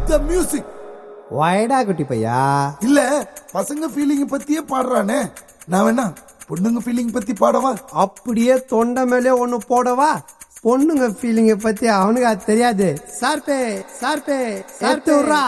The music. வாய்டா குட்டி பையா. இல்ல பசங்க ஃபீலிங் பத்தியே பாடுறானே, நான் வேணா பொண்ணுங்க ஃபீலிங் பத்தி பாடவா? அப்படியே தொண்டை மேலே ஒண்ணு போடவா? பொண்ணுங்க ஃபீலிங்க பத்தி அவனுக்கு அது தெரியாது. சார்பே சார்பே சார்பே